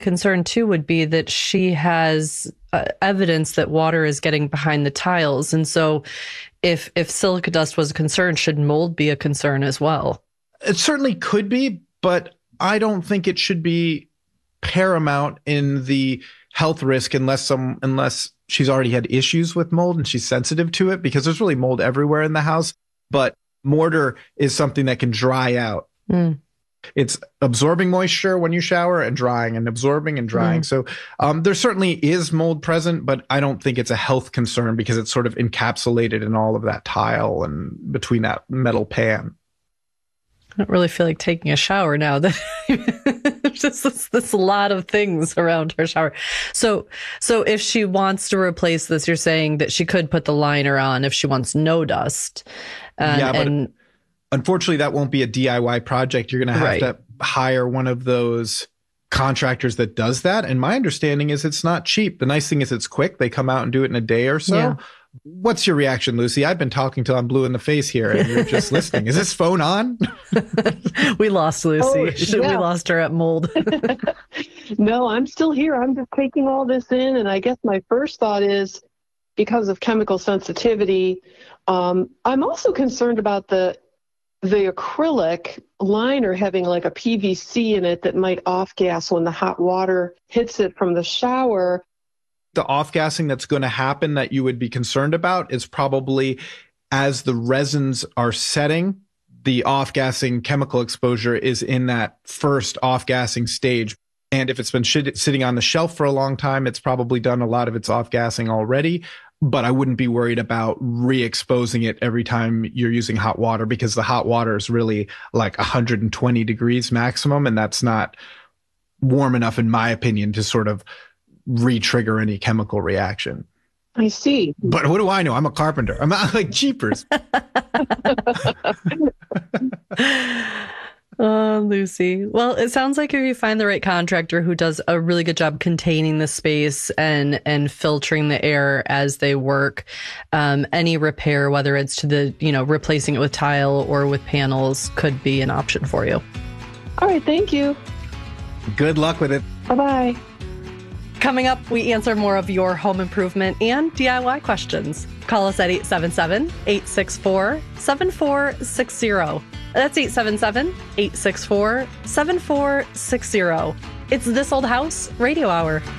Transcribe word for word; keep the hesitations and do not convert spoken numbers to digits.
concern too would be that she has uh, evidence that water is getting behind the tiles. And so if if silica dust was a concern, should mold be a concern as well? It certainly could be, but I don't think it should be paramount in the health risk unless some unless she's already had issues with mold and she's sensitive to it, because there's really mold everywhere in the house. But mortar is something that can dry out. Mm. It's absorbing moisture when you shower and drying and absorbing and drying. Mm. So um, there certainly is mold present, but I don't think it's a health concern because it's sort of encapsulated in all of that tile and between that metal pan. I don't really feel like taking a shower now. Just this, this lot of things around her shower. So, so if she wants to replace this, you're saying that she could put the liner on if she wants no dust. And, yeah, but and, unfortunately, that won't be a D I Y project. You're going to have right. to hire one of those contractors that does that. And my understanding is it's not cheap. The nice thing is it's quick. They come out and do it in a day or so. Yeah. What's your reaction, Lucy? I've been talking till I'm blue in the face here and you're just listening. Is this phone on? We lost Lucy. Oh, yeah. We lost her at mold. No, I'm still here. I'm just taking all this in. And I guess my first thought is because of chemical sensitivity, um, I'm also concerned about the the acrylic liner having like a P V C in it that might off-gas when the hot water hits it from the shower. The off-gassing that's going to happen that you would be concerned about is probably as the resins are setting, the off-gassing chemical exposure is in that first off-gassing stage. And if it's been shit- sitting on the shelf for a long time, it's probably done a lot of its off-gassing already. But I wouldn't be worried about re-exposing it every time you're using hot water, because the hot water is really like one hundred twenty degrees maximum. And that's not warm enough, in my opinion, to sort of re-trigger any chemical reaction. I see. But what do I know? I'm a carpenter. I'm not like jeepers. Oh, Lucy. Well, it sounds like if you find the right contractor who does a really good job containing the space and and filtering the air as they work, um, any repair, whether it's to the, you know, replacing it with tile or with panels, could be an option for you. All right. Thank you. Good luck with it. Bye-bye. Coming up, we answer more of your home improvement and D I Y questions. Call us at eight seven seven, eight six four, seven four six zero. That's eight seven seven, eight six four, seven four six zero. It's This Old House Radio Hour.